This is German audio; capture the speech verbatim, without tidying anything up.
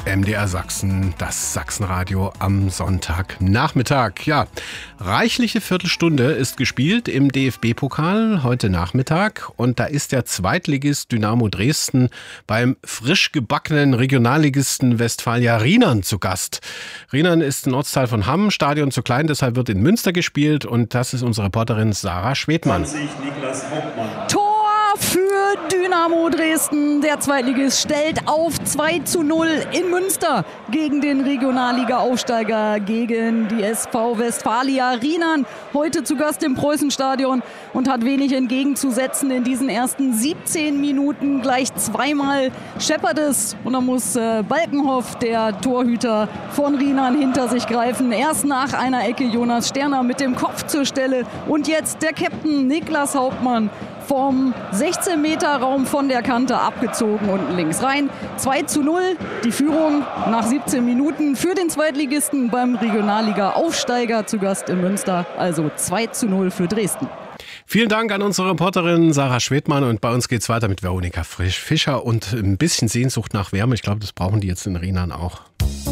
M D R Sachsen, das Sachsenradio am Sonntagnachmittag. Ja, reichliche Viertelstunde ist gespielt im D F B-Pokal heute Nachmittag. Und da ist der Zweitligist Dynamo Dresden beim frisch gebackenen Regionalligisten Westfalia Rheinern zu Gast. Rheinern ist ein Ortsteil von Hamm, Stadion zu klein, deshalb wird in Münster gespielt. Und das ist unsere Reporterin Sarah Schwedmann. Niklas Hauptmann. Tor für Dynamo Dresden. Der Zweitligist stellt auf zwei zu null in Münster gegen den Regionalliga-Aufsteiger, gegen die S V Westfalia Rheinern. Heute zu Gast im Preußenstadion und hat wenig entgegenzusetzen in diesen ersten siebzehn Minuten. Gleich zweimal scheppert es und dann muss äh, Balkenhoff, der Torhüter von Rheinern, hinter sich greifen. Erst nach einer Ecke Jonas Sterner mit dem Kopf zur Stelle und jetzt der Captain Niklas Hauptmann vom sechzehn Meter Raum von der Kante abgezogen, unten links rein. zwei zu null, die Führung nach siebzehn Minuten für den Zweitligisten beim Regionalliga-Aufsteiger zu Gast in Münster. Also zwei zu null für Dresden. Vielen Dank an unsere Reporterin Sarah Schwedmann und bei uns geht's weiter mit Veronika Fischer und ein bisschen Sehnsucht nach Wärme. Ich glaube, das brauchen die jetzt in Rheinern auch.